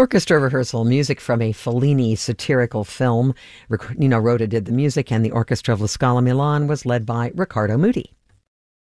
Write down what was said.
Orchestra rehearsal, music from a Fellini satirical film. Nino Rota did the music, and the orchestra of La Scala Milan was led by Riccardo Muti.